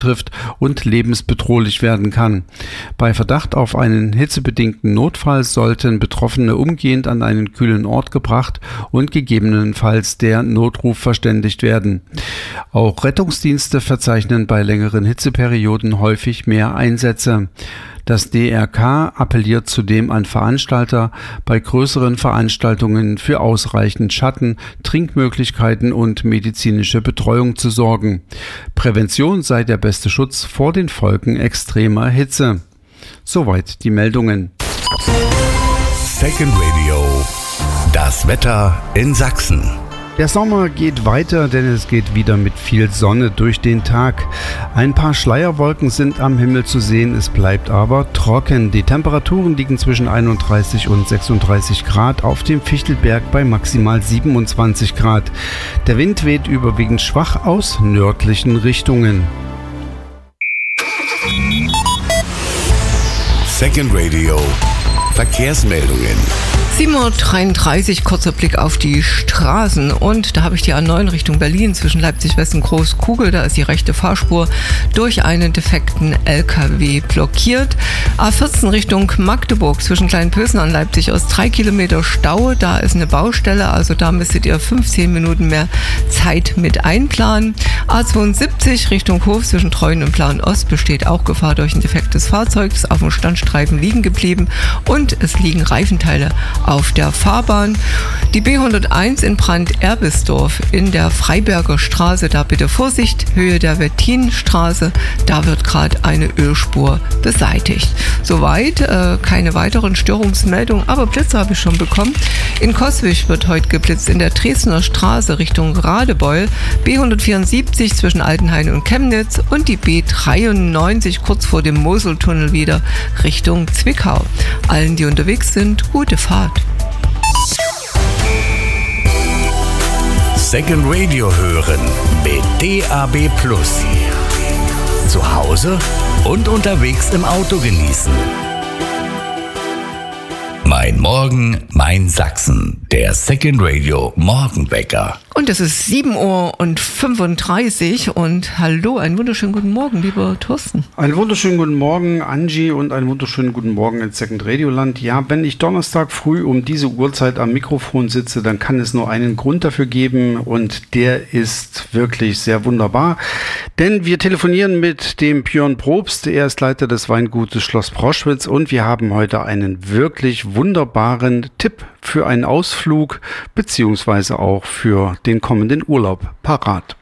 trifft und lebensbedrohlich werden kann. Bei Verdacht auf einen hitzebedingten Notfall sollten Betroffene umgehend an einen kühlen Ort gebracht und gegebenenfalls der Notruf verständigt werden. Auch Rettungsdienste verzeichnen bei längeren Hitzeperioden häufig mehr Einsätze. Das DRK appelliert zudem an Veranstalter, bei größeren Veranstaltungen für ausreichend Schatten, Trinkmöglichkeiten und medizinische Betreuung zu sorgen. Prävention sei der beste Schutz vor den Folgen extremer Hitze. Soweit die Meldungen. Second Radio. Das Wetter in Sachsen. Der Sommer geht weiter, denn es geht wieder mit viel Sonne durch den Tag. Ein paar Schleierwolken sind am Himmel zu sehen, es bleibt aber trocken. Die Temperaturen liegen zwischen 31 und 36 Grad, auf dem Fichtelberg bei maximal 27 Grad. Der Wind weht überwiegend schwach aus nördlichen Richtungen. Second Radio. Verkehrsmeldungen. 7:33 Uhr, kurzer Blick auf die Straßen und da habe ich die A9 Richtung Berlin zwischen Leipzig West und Großkugel, da ist die rechte Fahrspur durch einen defekten LKW blockiert. A14 Richtung Magdeburg zwischen Kleinpösen und Leipzig aus 3 Kilometer Stau, da ist eine Baustelle, also da müsstet ihr 15 Minuten mehr Zeit mit einplanen. A72 Richtung Hof zwischen Treuen und Plauen Ost besteht auch Gefahr durch ein defektes Fahrzeug, das auf dem Standstreifen liegen geblieben und es liegen Reifenteile auf der Fahrbahn. Die B101 in Brand-Erbisdorf in der Freiberger Straße, da bitte Vorsicht, Höhe der Wettinstraße, da wird gerade eine Ölspur beseitigt. Soweit, keine weiteren Störungsmeldungen, aber Blitze habe ich schon bekommen. In Coswig wird heute geblitzt in der Dresdner Straße Richtung Radebeul, B174 zwischen Altenhain und Chemnitz und die B93 kurz vor dem Moseltunnel wieder Richtung Zwickau. Allen, die unterwegs sind, gute Fahrt. Second Radio hören mit DAB+. Zu Hause und unterwegs im Auto genießen. Mein Morgen, mein Sachsen. Der Second Radio Morgenwecker. Und es ist 7:35 Uhr und hallo, einen wunderschönen guten Morgen, lieber Thorsten. Einen wunderschönen guten Morgen, Angie, und einen wunderschönen guten Morgen in Second Radio Land. Ja, wenn ich Donnerstag früh um diese Uhrzeit am Mikrofon sitze, dann kann es nur einen Grund dafür geben und der ist wirklich sehr wunderbar. Denn wir telefonieren mit dem Björn Probst, er ist Leiter des Weingutes Schloss Proschwitz und wir haben heute einen wirklich wunderbaren Tipp für einen Ausflug beziehungsweise auch für den kommenden Urlaub parat.